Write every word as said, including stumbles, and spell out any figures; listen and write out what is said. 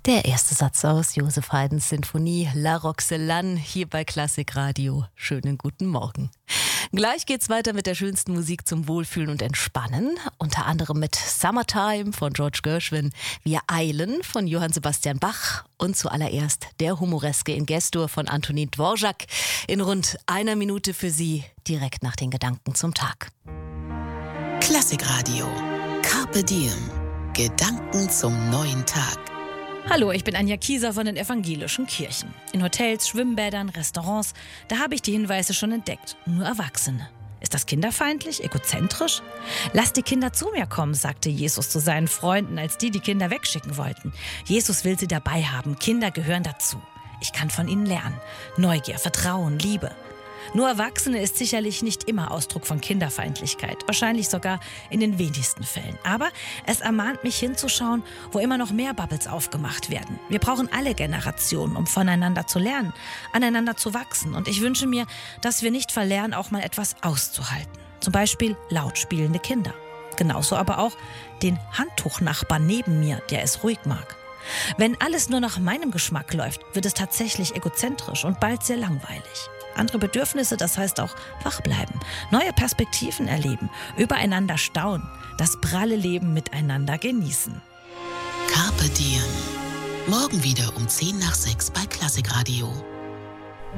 Der erste Satz aus Joseph Haydns Sinfonie La Roxelane hier bei Klassik Radio. Schönen guten Morgen. Gleich geht's weiter mit der schönsten Musik zum Wohlfühlen und Entspannen. Unter anderem mit Summertime von George Gershwin, Wir eilen von Johann Sebastian Bach und zuallererst der Humoreske in Gestur von Antonin Dvorak. In rund einer Minute für Sie, direkt nach den Gedanken zum Tag. Klassik Radio. Carpe Diem. Gedanken zum neuen Tag. Hallo, ich bin Anja Kieser von den evangelischen Kirchen. In Hotels, Schwimmbädern, Restaurants, da habe ich die Hinweise schon entdeckt. Nur Erwachsene. Ist das kinderfeindlich, egozentrisch? Lasst die Kinder zu mir kommen, sagte Jesus zu seinen Freunden, als die die Kinder wegschicken wollten. Jesus will sie dabei haben. Kinder gehören dazu. Ich kann von ihnen lernen. Neugier, Vertrauen, Liebe. Nur Erwachsene ist sicherlich nicht immer Ausdruck von Kinderfeindlichkeit, wahrscheinlich sogar in den wenigsten Fällen. Aber es ermahnt mich hinzuschauen, wo immer noch mehr Bubbles aufgemacht werden. Wir brauchen alle Generationen, um voneinander zu lernen, aneinander zu wachsen. Und ich wünsche mir, dass wir nicht verlernen, auch mal etwas auszuhalten. Zum Beispiel laut spielende Kinder. Genauso aber auch den Handtuchnachbarn neben mir, der es ruhig mag. Wenn alles nur nach meinem Geschmack läuft, wird es tatsächlich egozentrisch und bald sehr langweilig. Andere Bedürfnisse, das heißt auch wach bleiben, neue Perspektiven erleben, übereinander staunen, das pralle Leben miteinander genießen. Carpe Diem. Morgen wieder um zehn nach sechs bei Klassik Radio.